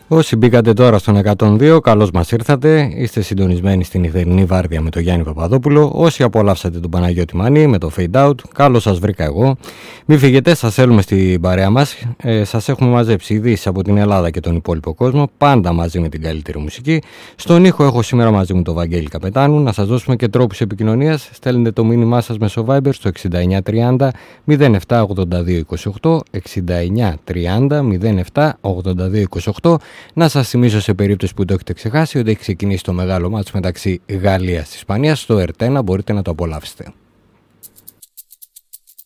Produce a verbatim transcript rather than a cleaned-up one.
Όσοι μπήκατε τώρα στον εκατόν δύο, καλώς μας ήρθατε. Είστε συντονισμένοι στην νυχτερινή βάρδια με τον Γιάννη Παπαδόπουλο. Όσοι απολαύσατε τον Παναγιώτη Μανή με το Fade Out, καλώς σας βρήκα εγώ. Μην φύγετε, σας θέλουμε στην παρέα μας. Ε, σας έχουμε μαζέψει ειδήσεις από την Ελλάδα και τον υπόλοιπο κόσμο, πάντα μαζί με την καλύτερη μουσική. Στον ήχο έχω σήμερα μαζί μου τον Βαγγέλη Καπετάνου. Να σας δώσουμε και τρόπους επικοινωνίας. Στέλνετε το μήνυμά σας μέσω Viber στο εξήντα εννιά τριάντα μηδέν επτά ογδόντα δύο είκοσι οκτώ, εξήντα εννιά τριάντα μηδέν επτά ογδόντα δύο είκοσι οκτώ. Να σας θυμίσω, σε περίπτωση που το έχετε ξεχάσει, ότι έχει ξεκινήσει το μεγάλο μάτς μεταξύ Γαλλίας και Ισπανίας στο Ερτένα, μπορείτε να το απολαύσετε.